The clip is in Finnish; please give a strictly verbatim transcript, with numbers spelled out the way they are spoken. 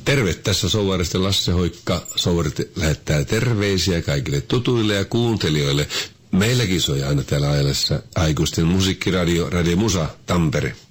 Terve, tässä Souvaristen Lasse Hoikka. Souvarit lähettää terveisiä kaikille tutuille ja kuuntelijoille. Meilläkin soi aina täällä ajallessa aikuisten musiikkiradio, Radio Musa, Tampere.